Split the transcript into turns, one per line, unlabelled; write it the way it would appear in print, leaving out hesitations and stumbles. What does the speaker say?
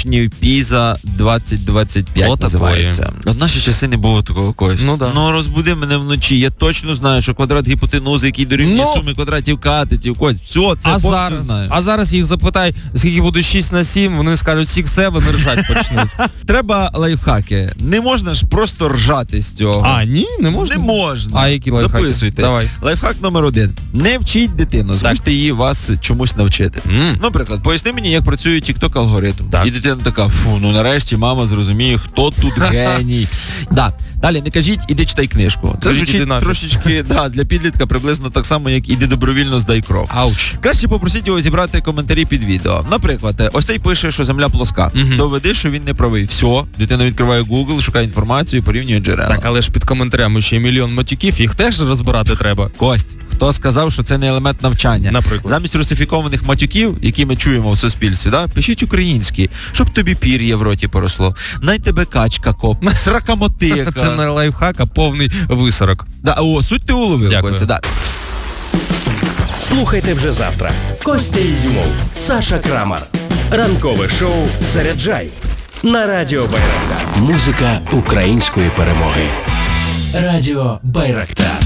учнів Піза 2025 називається. От наші часи не було такого когось. Ну, розбуди мене вночі. Я точно знаю, що квадрат гіпотенузи, який дорівнює суми квадратів катетів. Все, це повністю знаю.
А зараз їх запитай, скільки буде 6/7, вони скажуть 6/7 і ржать почнуть.
Треба лайфхаки. Не можна ж просто ржати з цього.
А, ні? Не можна?
Не можна.
А які лайфхаки?
Записуйте.
Давай.
Лайфхак номер 1. Не вчіть дитину, змусьте її вас чомусь навчити. Наприклад, поясни мені, як працює TikTok-алгоритм. І дитина така, нарешті мама зрозуміє, хто тут геній. Далі, не кажіть, іди читай книжку. Це звучить трошечки для підлітка приблизно так само, як іди добровільно здай кров.
Ауч.
Краще попросіть його зібрати коментарі під відео. Наприклад, ось цей пише, що земля плоска. Доведи, що він не правий. Все, дитина відкриває Google, шукає інформацію, порівнює джерела.
Так, але ж під коментарями ще є мільйон матюків, їх теж розбирати треба.
Кость, хто сказав, що це не елемент навчання?
Наприклад.
Замість русифікованих матюків, які ми чуємо в суспільстві, пишіть українські, щоб тобі пір'я в роті поросло. Най тебе качка копне, сракамотика.
Це не лайфхак, а повний висорок.
Суть ти уловив.
Дякую.
Костя,
Слухайте вже завтра. Костя Ізюмов, Саша Крамар. Ранкове шоу «Заряджай» на Радіо Байрактар. Музика української перемоги. Радіо Байрактар.